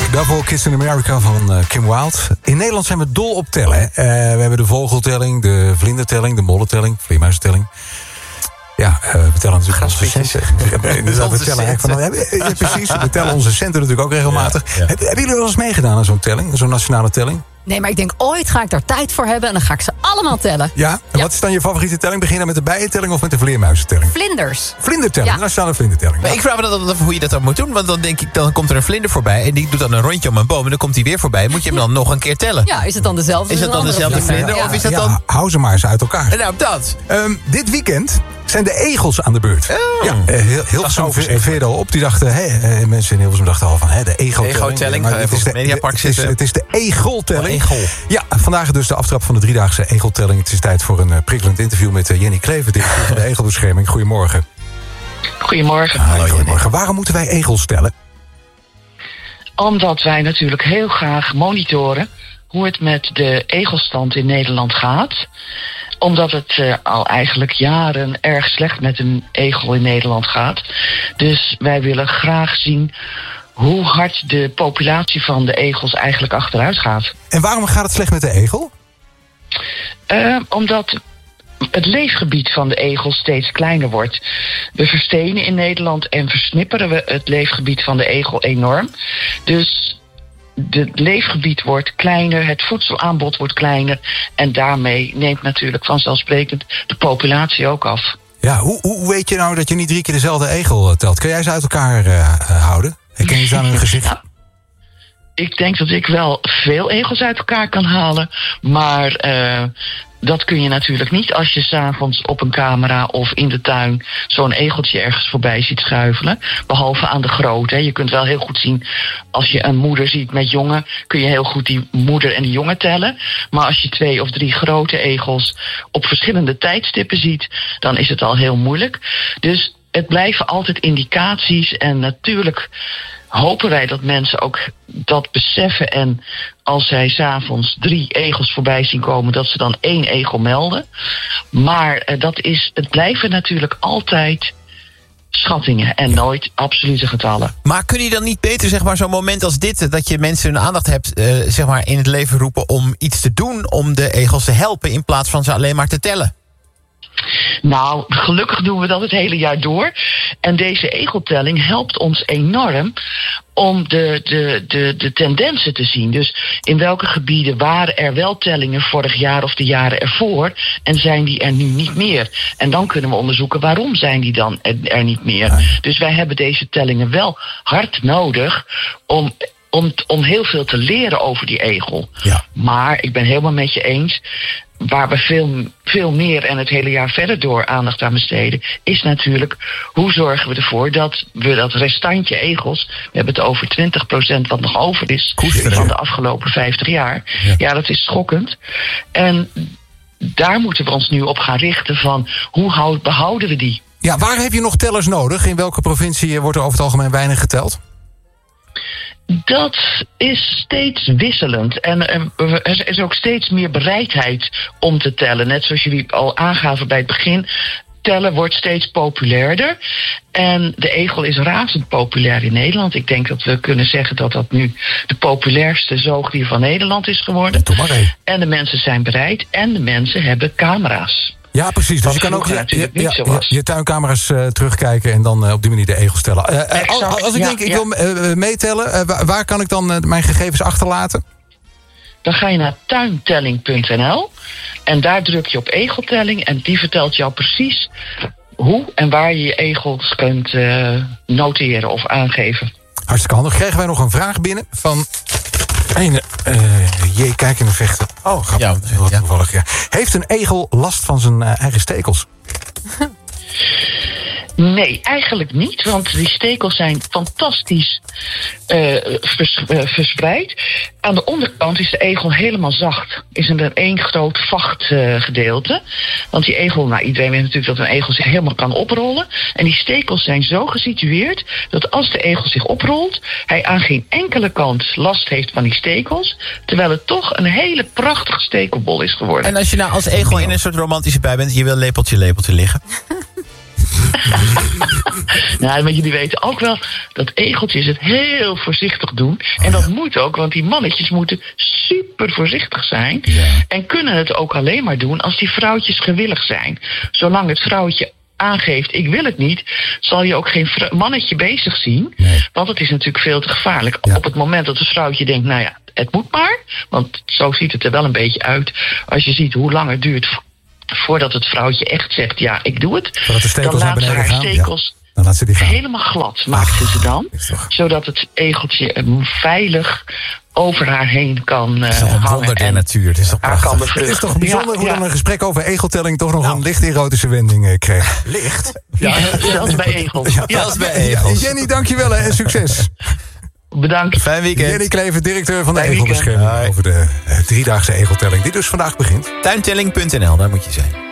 Daarvoor Kids in America van Kim Wilde. In Nederland zijn we dol op tellen. We hebben de vogeltelling, de vlindertelling, de mollentelling, vleermuizentelling. Ja, we tellen natuurlijk onze centen. We tellen eigenlijk precies. We tellen onze centen natuurlijk ook regelmatig. Ja. Hebben jullie wel eens meegedaan aan zo'n telling, zo'n nationale telling? Nee, maar ik denk ooit ga ik daar tijd voor hebben en dan ga ik ze allemaal tellen. Ja? En wat is dan je favoriete telling? Begin je dan met de bijentelling of met de vleermuizentelling? Vlinders. Vlindertelling, nationale vlindertelling. Maar ik vraag me dan af hoe je dat dan moet doen. Want dan denk ik, dan komt er een vlinder voorbij en die doet dan een rondje om een boom en dan komt hij weer voorbij. Moet je hem dan nog een keer tellen? Ja, is het dan dezelfde? Is het dan dezelfde vlinder? Ja. Of is dat dan... hou ze maar eens uit elkaar. Nou, dat. Dit weekend zijn de egels aan de beurt. Oh. Ja, Hilversum veerde al op. Die dachten, mensen in Hilversum dachten al van de egeltelling. Het is de egeltelling. Ja, vandaag dus de aftrap van de 3-daagse egeltelling. Het is tijd voor een prikkelend interview met Jenny Klever, directeur van de Egelbescherming. Goedemorgen. Goedemorgen. Hallo, goedemorgen. Waarom moeten wij egels tellen? Omdat wij natuurlijk heel graag monitoren hoe het met de egelstand in Nederland gaat. Omdat het al eigenlijk jaren erg slecht met een egel in Nederland gaat. Dus wij willen graag zien hoe hard de populatie van de egels eigenlijk achteruit gaat. En waarom gaat het slecht met de egel? Omdat het leefgebied van de egel steeds kleiner wordt. We verstenen in Nederland en versnipperen we het leefgebied van de egel enorm. Dus het leefgebied wordt kleiner, het voedselaanbod wordt kleiner en daarmee neemt natuurlijk vanzelfsprekend de populatie ook af. Ja, hoe weet je nou dat je niet 3 keer dezelfde egel telt? Kun jij ze uit elkaar houden? Herken je ze aan hun gezicht? Ja. Ik denk dat ik wel veel egels uit elkaar kan halen, maar dat kun je natuurlijk niet als je 's avonds op een camera of in de tuin zo'n egeltje ergens voorbij ziet schuifelen. Behalve aan de grootte. Je kunt wel heel goed zien, als je een moeder ziet met jongen, kun je heel goed die moeder en die jongen tellen. Maar als je 2 of 3 grote egels op verschillende tijdstippen ziet, dan is het al heel moeilijk. Dus het blijven altijd indicaties en natuurlijk hopen wij dat mensen ook dat beseffen en als zij 's avonds 3 egels voorbij zien komen, dat ze dan 1 egel melden. Maar het blijven natuurlijk altijd schattingen en nooit absolute getallen. Maar kun je dan niet beter, zo'n moment als dit, dat je mensen hun aandacht hebt, in het leven roepen om iets te doen om de egels te helpen in plaats van ze alleen maar te tellen? Nou, gelukkig doen we dat het hele jaar door. En deze egeltelling helpt ons enorm om de tendensen te zien. Dus in welke gebieden waren er wel tellingen vorig jaar of de jaren ervoor en zijn die er nu niet meer? En dan kunnen we onderzoeken waarom zijn die dan er niet meer. Ja. Dus wij hebben deze tellingen wel hard nodig om heel veel te leren over die egel. Ja. Maar ik ben helemaal met je eens, waar we veel meer en het hele jaar verder door aandacht aan besteden, is natuurlijk hoe zorgen we ervoor dat we dat restantje egels, we hebben het over 20% wat nog over is van de afgelopen 50 jaar. Ja, dat is schokkend. En daar moeten we ons nu op gaan richten van hoe behouden we die? Ja, waar heb je nog tellers nodig? In welke provincie wordt er over het algemeen weinig geteld? Dat is steeds wisselend. En er is ook steeds meer bereidheid om te tellen. Net zoals jullie al aangaven bij het begin. Tellen wordt steeds populairder. En de egel is razend populair in Nederland. Ik denk dat we kunnen zeggen dat dat nu de populairste zoogdier van Nederland is geworden. En de mensen zijn bereid. En de mensen hebben camera's. Ja, precies. Dus je kan ook je tuincamera's terugkijken en dan op die manier de egels tellen. Als ik ik wil meetellen, waar kan ik dan mijn gegevens achterlaten? Dan ga je naar tuintelling.nl en daar druk je op egeltelling en die vertelt jou precies hoe en waar je egels kunt noteren of aangeven. Hartstikke handig. Kregen wij nog een vraag binnen van kijk in de vechten. Oh, grappig. Ja, toevallig, ja. Heeft een egel last van zijn eigen stekels? Nee, eigenlijk niet, want die stekels zijn fantastisch verspreid. Aan de onderkant is de egel helemaal zacht. Is er één groot vachtgedeelte. Want die egel, iedereen weet natuurlijk dat een egel zich helemaal kan oprollen. En die stekels zijn zo gesitueerd dat als de egel zich oprolt, hij aan geen enkele kant last heeft van die stekels. Terwijl het toch een hele prachtige stekelbol is geworden. En als je als egel in een soort romantische bui bent, je wil lepeltje liggen. Nou, maar jullie weten ook wel dat egeltjes het heel voorzichtig doen. En dat moet ook, want die mannetjes moeten super voorzichtig zijn. Ja. En kunnen het ook alleen maar doen als die vrouwtjes gewillig zijn. Zolang het vrouwtje aangeeft, ik wil het niet, zal je ook geen mannetje bezig zien. Nee. Want het is natuurlijk veel te gevaarlijk. Ja. Op het moment dat het vrouwtje denkt, nou ja, het moet maar. Want zo ziet het er wel een beetje uit. Als je ziet hoe lang het duurt voordat het vrouwtje echt zegt, ja, ik doe het. Voordat de stekels dan naar laat ze beneden haar gaan. stekels Dan laat ze die gaan. helemaal glad, maakte ze dan. is toch- Zodat het egeltje veilig over haar heen kan Het is toch een hangen wonder der en natuur. Het is toch haar kan prachtig. bevruchten. Het is toch bijzonder hoe Ja, dan een gesprek over egeltelling toch nog Nou. een licht erotische wending kreeg. Licht? ja, zelfs bij egels. Ja, Zelfs bij egels. Jenny, dankjewel hè, en succes. bedankt. Fijn weekend. Jenny Klever, directeur van de Fijn weekend. Egelbescherming. Hoi. Over de driedaagse egeltelling die dus vandaag begint. Tuintelling.nl, daar moet je zijn.